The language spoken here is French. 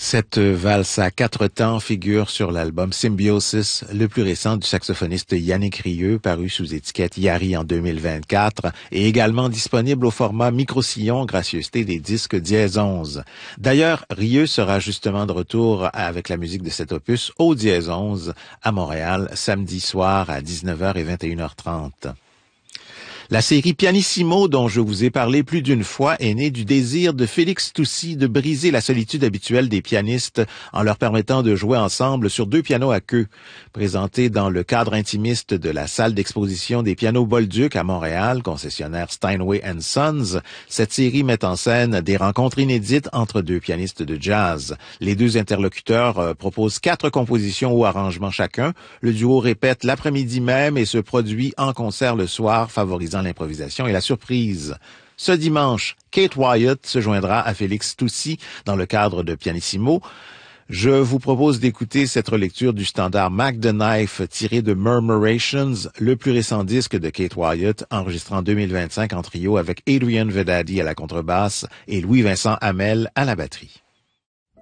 Cette valse à 4 temps figure sur l'album Symbiosis, le plus récent du saxophoniste Yannick Rieu, paru sous étiquette Yari en 2024, et également disponible au format micro-sillon, gracieuseté des disques Dièse 11. D'ailleurs, Rieu sera justement de retour avec la musique de cet opus au Dièse 11 à Montréal, samedi soir à 19h et 21h30. La série Pianissimo, dont je vous ai parlé plus d'une fois, est née du désir de Félix Toucy de briser la solitude habituelle des pianistes en leur permettant de jouer ensemble sur 2 pianos à queue. Présentée dans le cadre intimiste de la salle d'exposition des pianos Bolduc à Montréal, concessionnaire Steinway & Sons, cette série met en scène des rencontres inédites entre 2 pianistes de jazz. Les 2 interlocuteurs proposent 4 compositions ou arrangements chacun. Le duo répète l'après-midi même et se produit en concert le soir, favorisant l'improvisation et la surprise. Ce dimanche, Kate Wyatt se joindra à Félix Toucy dans le cadre de Pianissimo. Je vous propose d'écouter cette relecture du standard Mac the Knife tiré de Murmurations, le plus récent disque de Kate Wyatt, enregistré en 2025 en trio avec Adrian Vedadi à la contrebasse et Louis-Vincent Hamel à la batterie.